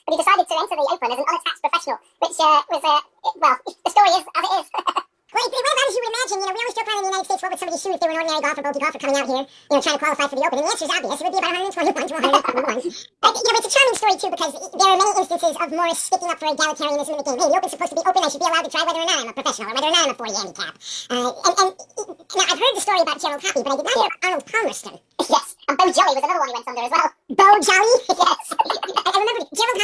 but he decided to enter the Open as an unattached professional, which well, the story is as it is. Well, what about as you would imagine, we always joke around in the United States, what would somebody's shoe if they were an ordinary golfer, bogey golfer coming out here, trying to qualify for the Open? And the answer is obvious. It would be about 121 to 121. But, it's a charming story, too, because there are many instances of Morris sticking up for egalitarianism in the game. Hey, the Open's supposed to be open. I should be allowed to try whether or not I'm a professional or whether or not I'm a 40 handicap. And now, I've heard the story about Gerald Hoppy, but I did not hear about Arnold Palmerston. Yes, and Bo Jolly was another one who went under as well. Bo Jolly? Yes. I remember Gerald